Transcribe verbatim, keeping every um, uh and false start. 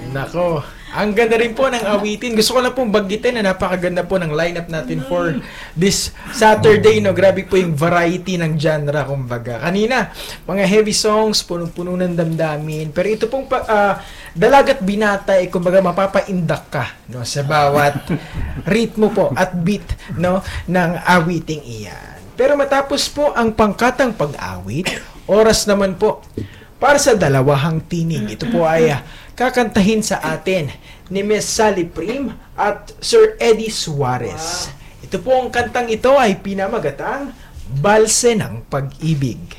Nako, ang ganda rin po ng awitin. Gusto ko lang pong banggitin na napakaganda po ng lineup natin for this Saturday, no? Grabe po yung variety ng genre, kumbaga. Kanina, mga heavy songs, punong-puno ng damdamin. Pero ito pong pa, uh, Dalagat Binata, eh, kumbaga mapapaindak ka, no? Sa bawat ritmo po at beat, no? Ng awiting iyan. Pero matapos po ang pangkatang pag-awit, oras naman po para sa dalawahang tinig. Ito po ay uh, kakantahin sa atin ni Miss Sally Prim at Sir Eddie Suarez. Ito po ang kantang ito ay pinamagatang Balse ng Pag-ibig.